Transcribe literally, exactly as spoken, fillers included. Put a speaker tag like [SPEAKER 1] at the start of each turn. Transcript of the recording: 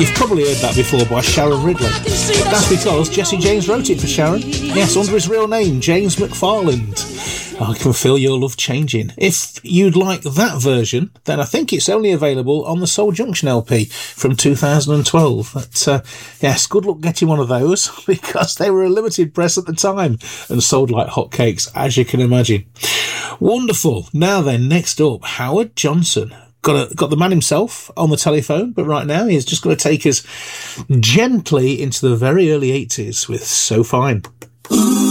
[SPEAKER 1] You've probably heard that before by Sharon Ridley. That's because Jesse James wrote it for Sharon. Yes, under his real name, James McFarland. I can feel your love changing. If you'd like that version, then I think it's only available on the Soul Junction L P from two thousand twelve. But, uh, yes, good luck getting one of those, because they were a limited press at the time and sold like hotcakes, as you can imagine. Wonderful. Now then, next up, Howard Johnson. Got a, got the man himself on the telephone, but right now he's just going to take us gently into the very early eighties with So Fine.